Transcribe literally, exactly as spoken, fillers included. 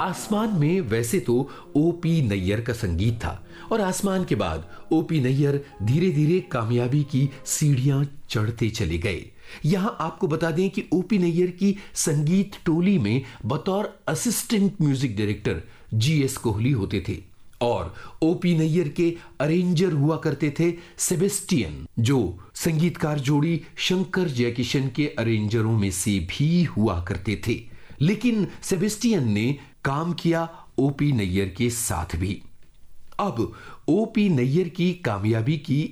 आसमान में वैसे तो ओपी नैयर का संगीत था और आसमान के बाद ओपी नैयर धीरे धीरे कामयाबी की सीढ़ियां चढ़ते चले गए। यहां आपको बता दें कि ओपी नैयर की संगीत टोली में बतौर assistant music director G S Kohli होते थे और ओपी नैयर के अरेंजर हुआ करते थे सेबेस्टियन, जो संगीतकार जोड़ी शंकर जयकिशन के अरेंजरों में से भी हुआ करते थे। लेकिन सेबेस्टियन ने काम किया ओपी नैयर के साथ भी। अब ओपी नैयर की कामयाबी की